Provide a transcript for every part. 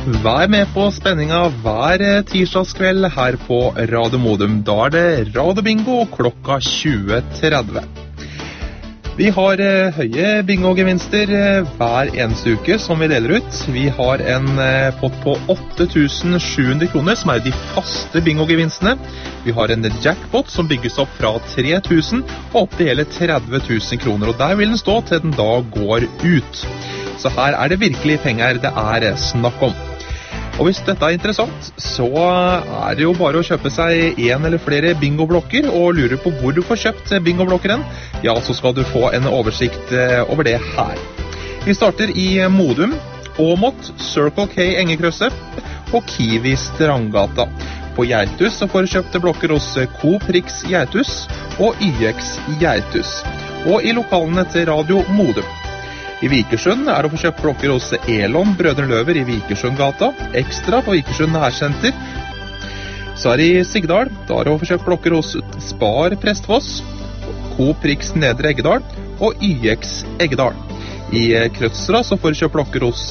Vær med på spenninga hver tirsdagskveld her på Radio Modum. Da det Radio Bingo klokka 20:30. Vi har høye bingo-gevinster hver eneste uke som vi deler ut. Vi har en pott på 8.700 kroner som de faste bingo-gevinstene. Vi har en jackpot som bygges opp fra 3.000 og opp til hele 30.000 kroner. Og der vil den stå til den da går ut. Så her det virkelig penger det snakk om. Og hvis dette interessant, så det jo bare å kjøpe seg en eller flere bingoblokker og lure på hvor du får kjøpt bingoblokkeren. Ja, så skal du få en oversikt over det her. Vi starter i Modum, Åmot, Circle K Engekrøsset og Kiwi Strandgata. På Gjerthus så får du kjøpt blokker hos Coop Rix Gjerthus og YX Gjerthus. Og i lokalene til Radio Modum. I Vikersund det å få kjøpt blokker hos Elon Brødrene Løver i Vikersundgata, Ekstra på Vikersund Nærsenter. Så det i Sigdal, da det å få kjøpt blokker hos Spar Prestfoss, Coop Rix Nedre Eggedal og YX Eggedal. I Krødsra så får du kjøpt blokker hos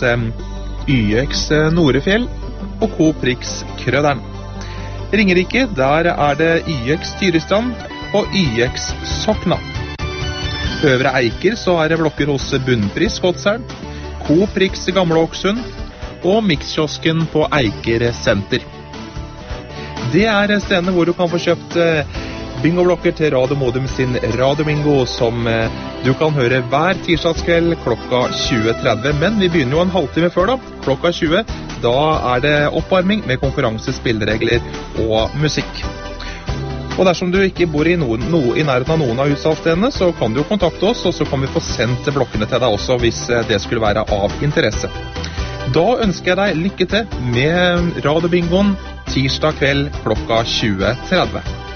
YX Norefjell og Coop Rix Krøderen. Ringerike, der det YX Tyristrand og YX Sokna. Øvre Eiker så det blokker hos Bunnpris Godselv, Coop Rix Gamle Åksund og Mixkiosken på Eiker Senter. Det stedene hvor du kan få kjøpt bingoblokker til Radio Modum sin Radio Bingo som du kan høre hver tirsdagskveld klokka 20:30. Men vi begynner jo en halvtime før da, klokka 20. Da det oppvarming med konkurransespilleregler og musikk. Og dersom du ikke bor i nærheten av noen av utsalgsstedene, så kan du jo kontakte oss, og så kan vi få sendt blokkene til deg også, hvis det skulle være av interesse. Da ønsker jeg deg lykke til med Radio Bingoen tirsdag kveld klokka 20:30.